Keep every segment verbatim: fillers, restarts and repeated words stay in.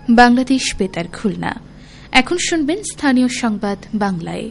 বাংলাদেশ বেতার খুলনা। এখন শুনবেন স্থানীয় সংবাদ বাংলায়।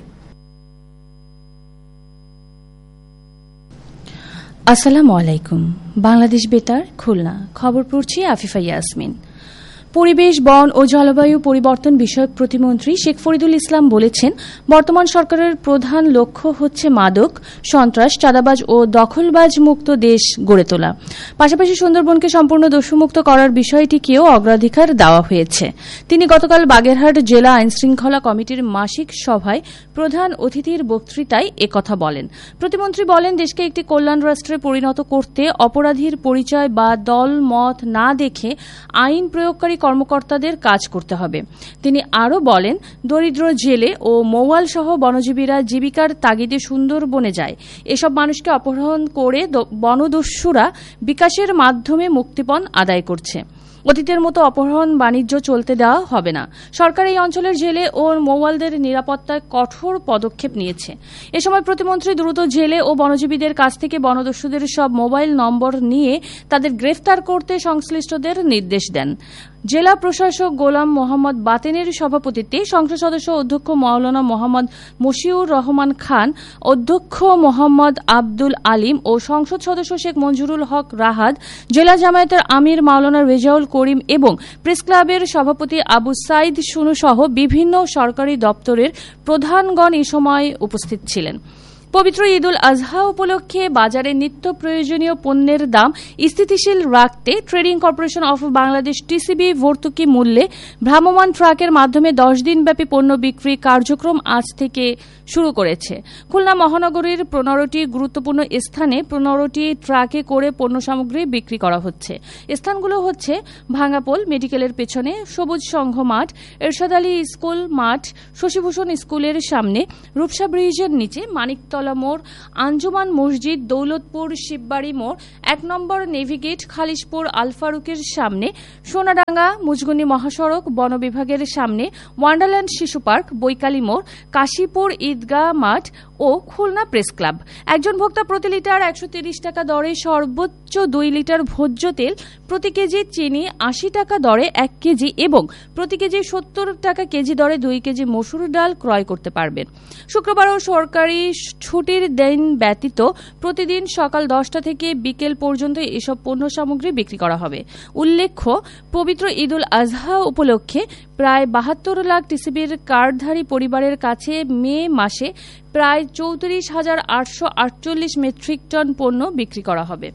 আসসালামু আলাইকুম। বাংলাদেশ বেতার খুলনা খবর পড়ছি আফিফা ইয়াসমিন। পরিবেশ, বন ও জলবায়ু পরিবর্তন বিষয়ক প্রতিমন্ত্রী শেখ ফরিদুল ইসলাম বলেছেন, বর্তমান সরকারের প্রধান লক্ষ্য হচ্ছে মাদক, সন্ত্রাস, চাঁদাবাজ ও দখলবাজ মুক্ত দেশ গড়ে তোলা। পাশাপাশি সুন্দরবনকে সম্পূর্ণ দস্যুমুক্ত করার বিষয়টিকেও অগ্রাধিকার দেওয়া হয়েছে। তিনি গতকাল বাগেরহাট জেলা আইনশৃঙ্খলা কমিটির মাসিক সভায় প্রধান অতিথির বক্তৃতায় একথা বলেন। প্রতিমন্ত্রী বলেন, দেশকে একটি কল্যাণ রাষ্ট্রে পরিণত করতে অপরাধীর পরিচয় বা দল মত না দেখে আইন প্রয়োগকারী কর্মকর্তাদের কাজ করতে হবে। তিনি আরও বলেন, দরিদ্র জেলে ও মৌয়াল সহ বনজীবীরা জীবিকার তাগিদে সুন্দরবনে যায়। এসব মানুষকে অপহরণ করে বনদস্যুরা বিকাশের মাধ্যমে মুক্তিপণ আদায় করছে। অতীতের মতো অপহরণ বাণিজ্য চলতে দেওয়া হবে না। সরকার এই অঞ্চলের জেলে ও মৌয়ালদের নিরাপত্তায় কঠোর পদক্ষেপ নিয়েছে। এ সময় প্রতিমন্ত্রী দ্রুত জেলে ও বনজীবীদের কাছ থেকে বনদস্যুদের সব মোবাইল নম্বর নিয়ে তাদের গ্রেফতার করতে সংশ্লিষ্টদের নির্দেশ দেন। জেলা প্রশাসক গোলাম মোহাম্মদ বাতেনের সভাপতিত্বে সংসদ সদস্য অধ্যক্ষ মাওলানা মোহাম্মদ মশিউর রহমান খান, অধ্যক্ষ মোহাম্মদ আব্দুল আলিম ও সংসদ সদস্য শেখ মঞ্জুরুল হক রাহাত, জেলা জামায়াতের আমির মাওলানা রেজাউল করিম এবং প্রেস ক্লাবের সভাপতি আবু সাইদ সুনু সহ বিভিন্ন সরকারি দপ্তরের প্রধানগণ এ সময় উপস্থিত ছিলেন। পবিত্র ঈদ উল আজহা উপলক্ষে বাজারে নিত্য প্রয়োজনীয় পণ্যের দাম স্থিতিশীল রাখতে trading corporation of Bangladesh TCB ভর্তুকি মূল্যে ভ্রাম্যমাণ ট্রাকের মাধ্যমে দশ দিনব্যাপী পণ্য বিক্রি কার্যক্রম আজ থেকে শুরু করেছে। খুলনা মহানগরীর পনেরোটি গুরুত্বপূর্ণ স্থানে পনেরোটি ট্রাকে করে পণ্য সামগ্রী বিক্রি করা হচ্ছে। স্থানগুলো হচ্ছে ভাঙ্গাপোল মেডিকেলের পেছনে, সবুজ সংঘ মাঠ, এরশাদ আলী স্কুল মাঠ, শশীভূষণ স্কুলের সামনে, রূপসা ব্রিজের নিচে, মানিকতলা মোড়, আঞ্জুমান মসজিদ, দৌলতপুর শিববাড়ি মোড়, এক নম্বর নেভিগেট, খালিশপুর আলফারুকের সামনে, সোনাডাঙ্গা মুজগুনি মহাসড়ক, বন বিভাগের সামনে, ওয়ান্ডারল্যান্ড শিশু পার্ক, বৈকালী মোড়, কাশীপুর ঈদগাহ মাঠ ও খুলনা প্রেস ক্লাব। একজন ভোক্তা প্রতি লিটার একশো তিরিশ টাকা দরে সর্বোচ্চ দুই লিটার ভোজ্য তেল, প্রতি কেজি চিনি আশি টাকা দরে এক কেজি এবং প্রতি কেজি সত্তর টাকা কেজি দরে দুই কেজি মসুর ডাল ক্রয় করতে পারবেন। শুক্রবার ও সরকারি ছুটির দিন ব্যতীত প্রতিদিন সকাল দশটা থেকে বিকেল পর্যন্ত এসব পণ্য সামগ্রী বিক্রি করা হবে। উল্লেখ্য, পবিত্র ঈদ উল আজহা উপলক্ষে প্রায় বাহাত্তর লাখ টিসিবির কার্ডধারী পরিবারের কাছে মে মাসে প্রায় চৌত্রিশ হাজার আটশো আটচল্লিশ মেট্রিক টন পণ্য বিক্রি করা হবে।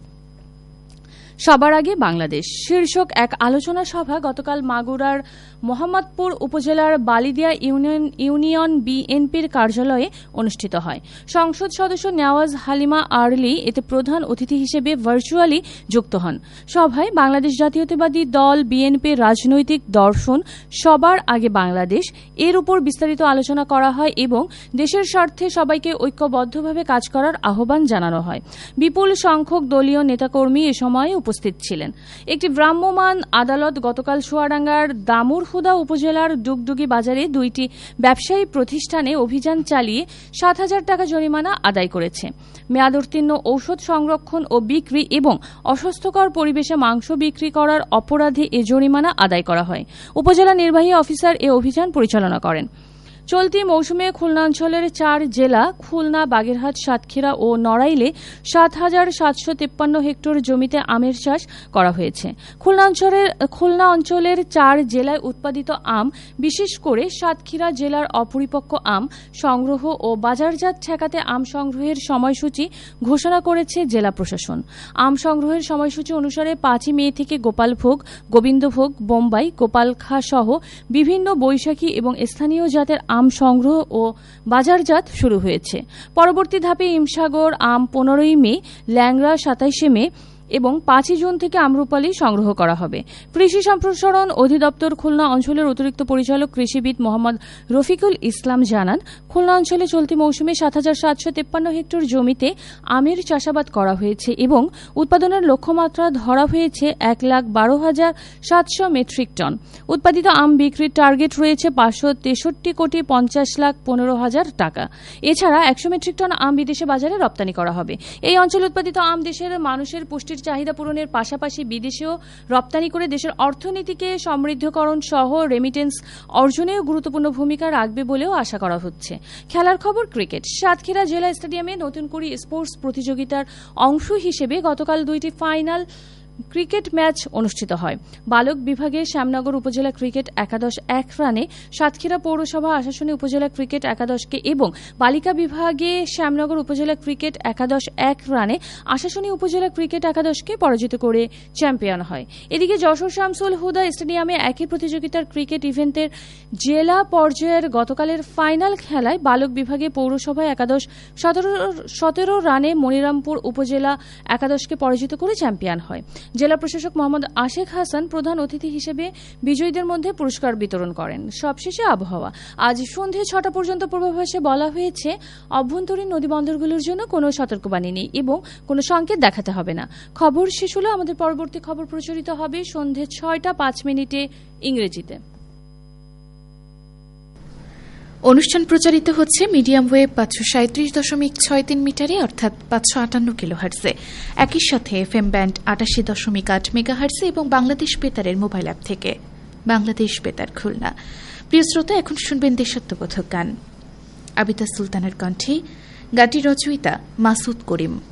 সবার আগে বাংলাদেশ শীর্ষক এক আলোচনা সভা গতকাল মাগুরার মোহাম্মদপুর উপজেলার বালিদিয়া ইউনিয়ন ইউনিয়ন বিএনপির কার্যালয়ে অনুষ্ঠিত হয়। সংসদ সদস্য নেওয়াজ হালিমা আরলি এতে প্রধান অতিথি হিসেবে ভার্চুয়ালি যুক্ত হন। সভায় বাংলাদেশ জাতীয়তাবাদী দল বিএনপির রাজনৈতিক দর্শন সবার আগে বাংলাদেশ এর উপর বিস্তারিত আলোচনা করা হয় এবং দেশের স্বার্থে সবাইকে ঐক্যবদ্ধভাবে কাজ করার আহ্বান জানানো হয়। বিপুল সংখ্যক দলীয় নেতাকর্মী এ সময় উপস্থিত ছিলেন। একটি ভ্রাম্যমাণ আদালত গতকাল চুয়াডাঙ্গার দামুরহুদা উপজেলার ডুগডুগি বাজারে দুইটি ব্যবসায়ী প্রতিষ্ঠানে অভিযান চালিয়ে সাত হাজার টাকা জরিমানা আদায় করেছে। মেয়াদোত্তীর্ণ ঔষধ সংরক্ষণ ও বিক্রি এবং অস্বাস্থ্যকর পরিবেশে মাংস বিক্রি করার অপরাধে এ জরিমানা আদায় করা হয়। উপজেলা নির্বাহী অফিসার এ অভিযান পরিচালনা করেন। চলতি মৌসুমে খুলনা অঞ্চলের চার জেলা খুলনা, বাগেরহাট, সাতক্ষীরা ও নড়াইলে সাত হাজার সাতশো তেপ্পান্ন হেক্টর জমিতে আমের চাষ করা হয়েছে। খুলনা অঞ্চলের খুলনা অঞ্চলের চার জেলায় উৎপাদিত আম, বিশেষ করে সাতক্ষীরা জেলার অপরিপক্ব আম সংগ্রহ ও বাজারজাত ঠেকাতে আম সংগ্রহের সময়সূচি ঘোষণা করেছে জেলা প্রশাসন। আম সংগ্রহের সময়সূচি অনুসারে পাঁচই মে থেকে গোপালভোগ, গোবিন্দভোগ, বোম্বাই, গোপালখা সহ বিভিন্ন বৈশাখী এবং স্থানীয় জাতের আম সংগ্রহ ও বাজারজাত শুরু হয়েছে। পরবর্তী ধাপে হিমসাগর আম পনেরোই মে, ল্যাংড়া সাতাইশে মে এবং পাঁচই জুন থেকে আম্রপালি সংগ্রহ করা হবে। কৃষি সম্প্রসারণ অধিদপ্তর খুলনা অঞ্চলের অতিরিক্ত পরিচালক কৃষিবিদ মোহাম্মদ রফিকুল ইসলাম জানান, খুলনা অঞ্চলে চলতি মৌসুমে সাত হাজার সাতশো তেপ্পান্ন হেক্টর জমিতে আমের চাষাবাদ করা হয়েছে এবং উৎপাদনের লক্ষ্যমাত্রা ধরা হয়েছে এক লাখ বারো হাজার সাতশো মেট্রিক টন। উৎপাদিত আম বিক্রির টার্গেট রয়েছে পাঁচশো তেষট্টি কোটি পঞ্চাশ লাখ পনেরো হাজার টাকা। এছাড়া একশো মেট্রিক টন আম বিদেশে বাজারে রপ্তানি করা হবে। এই অঞ্চলে উৎপাদিত আম দেশের মানুষের পুষ্টির দেশের চাহিদা পূরণের পাশাপাশি বিদেশেও রপ্তানি করে দেশের অর্থনীতিকে সমৃদ্ধকরণ সহ রেমিটেন্স অর্জনেও গুরুত্বপূর্ণ ভূমিকা রাখবে বলেও আশা করা হচ্ছে। খেলার খবর ক্রিকেট। সাতক্ষীরা জেলা স্টেডিয়ামে নতুন করে স্পোর্টস প্রতিযোগিতার অংশ হিসেবে গতকাল দুইটি ফাইনাল ক্রিকেট ম্যাচ অনুষ্ঠিত হয়। বালক বিভাগে শ্যামনগর উপজেলা ক্রিকেট একাদশ এক রানে সাতক্ষীরা পৌরসভা আশাশুনি উপজেলা ক্রিকেট একাদশকে এবং বালিকা বিভাগে শ্যামনগর উপজেলা ক্রিকেট একাদশ এক রানে আশাশুনি উপজেলা ক্রিকেট একাদশকে পরাজিত করে চ্যাম্পিয়ন হয়। এদিকে যশোর শামসুল হুদা স্টেডিয়ামে একই প্রতিযোগিতার ক্রিকেট ইভেন্টের জেলা পর্যায়ের গতকালের ফাইনাল খেলায় বালক বিভাগে পৌরসভা একাদশ সতেরো রানে মনিরামপুর উপজেলা একাদশকে পরাজিত করে চ্যাম্পিয়ন হয়। জেলা প্রশাসক মোহাম্মদ আশেক হাসান প্রধান অতিথি হিসেবে বিজয়ীদের মধ্যে পুরস্কার বিতরণ করেন। সবশেষে আবহাওয়া। আজ সন্ধ্যে ছটা পর্যন্ত পূর্বাভাসে বলা হয়েছে অভ্যন্তরীণ নদীবন্দরগুলোর জন্য কোনো সতর্কবাণী নেই এবং কোনো সংকেত দেখাতে হবে না। খবর শেষ হলো। আমাদের পরবর্তী খবর প্রচারিত হবে সন্ধ্যে ছয়টা পাঁচ মিনিটে ইংরেজিতে। অনুষ্ঠান প্রচারিত হচ্ছে মিডিয়াম ওয়েভ পাঁচশো সাঁত্রিশ দশমিক ছয় তিন মিটারে অর্থাৎ পাঁচশো আটান্ন কিলো হার্টসে, একই সাথে এফ এম ব্যান্ড আটাশি দশমিক আট মেগা হার্টসে এবং বাংলাদেশ বেতারের মোবাইল অ্যাপ থেকে। বাংলাদেশ বেতার খুলনা। প্রিয় শ্রোতা, এখন শুনবেন দেশাত্মবোধক গান। আবিদা সুলতানের কণ্ঠে, গানটি রচয়িতা মাসুদ করিম।